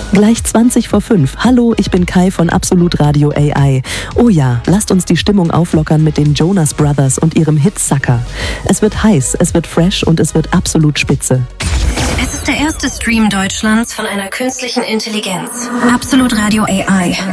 Gleich 20 vor 5. Hallo, ich bin Kai von Absolut Radio AI. Oh ja, lasst uns die Stimmung auflockern mit den Jonas Brothers und ihrem Hit Sucker. Es wird heiß, es wird fresh und es wird absolut spitze. Es ist der erste Stream Deutschlands von einer künstlichen Intelligenz. Absolut Radio AI.